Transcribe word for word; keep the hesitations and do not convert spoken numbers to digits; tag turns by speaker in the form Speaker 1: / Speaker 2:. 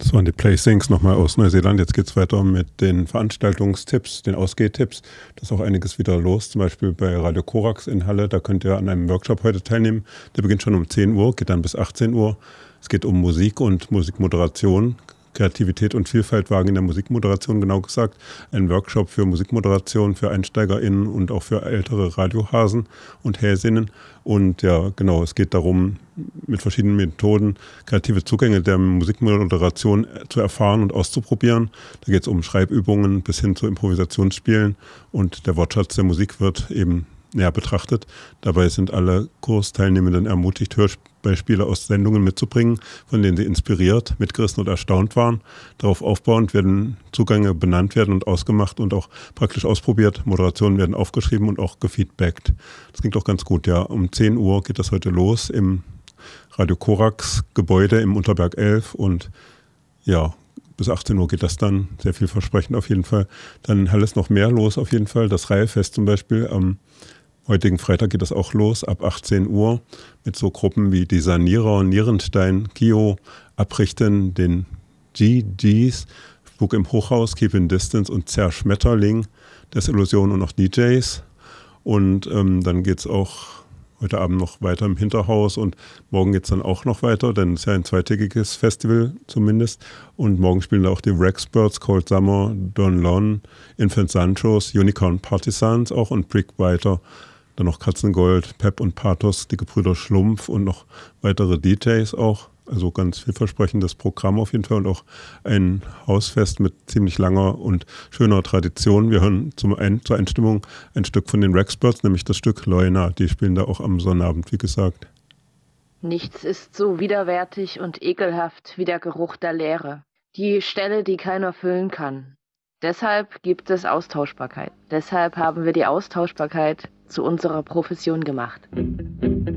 Speaker 1: Das waren die Placings nochmal aus Neuseeland. Jetzt geht es weiter mit den Veranstaltungstipps, den Ausgehtipps. Da ist auch einiges wieder los, zum Beispiel bei Radio Korax in Halle. Da könnt ihr an einem Workshop heute teilnehmen. Der beginnt schon um zehn Uhr, geht dann bis achtzehn Uhr. Es geht um Musik und Musikmoderation. Kreativität und Vielfalt wagen in der Musikmoderation, genau gesagt. Ein Workshop für Musikmoderation, für EinsteigerInnen und auch für ältere Radiohasen und Häsinnen. Und ja, genau, es geht darum, mit verschiedenen Methoden kreative Zugänge der Musikmoderation zu erfahren und auszuprobieren. Da geht es um Schreibübungen bis hin zu Improvisationsspielen. Und der Wortschatz der Musik wird eben näher betrachtet. Dabei sind alle Kursteilnehmenden ermutigt, Hörspiele aus Sendungen mitzubringen, von denen sie inspiriert, mitgerissen und erstaunt waren. Darauf aufbauend werden Zugänge benannt werden und ausgemacht und auch praktisch ausprobiert. Moderationen werden aufgeschrieben und auch gefeedbackt. Das klingt doch ganz gut, ja. Um zehn Uhr geht das heute los im Radio Korax Gebäude im Unterberg elf und ja, bis achtzehn Uhr geht das dann, sehr vielversprechend auf jeden Fall. Dann in Halle ist noch mehr los auf jeden Fall. Das Reihefest zum Beispiel am heutigen Freitag geht das auch los, ab achtzehn Uhr, mit so Gruppen wie die Sanierer, Nierenstein, Kio, Abrichten, den G Gs, Spuk im Hochhaus, Keep in Distance und Zerschmetterling, Desillusion und noch D Js. Und ähm, dann geht es auch heute Abend noch weiter im Hinterhaus und morgen geht es dann auch noch weiter, denn es ist ja ein zweitägiges Festival zumindest. Und morgen spielen da auch die Rexperts, Cold Summer, Don Lon, Infant Sanchos, Unicorn Partisans auch und Brickbiter. Dann noch Katzengold, Pep und Pathos, die Gebrüder Schlumpf und noch weitere D Js auch. Also ganz vielversprechendes Programm auf jeden Fall und auch ein Hausfest mit ziemlich langer und schöner Tradition. Wir hören zum ein, zur Einstimmung ein Stück von den Rexperts, nämlich das Stück Leuna. Die spielen da auch am Sonnabend, wie gesagt.
Speaker 2: Nichts ist so widerwärtig und ekelhaft wie der Geruch der Leere. Die Stelle, die keiner füllen kann. Deshalb gibt es Austauschbarkeit. Deshalb haben wir die Austauschbarkeit zu unserer Profession gemacht.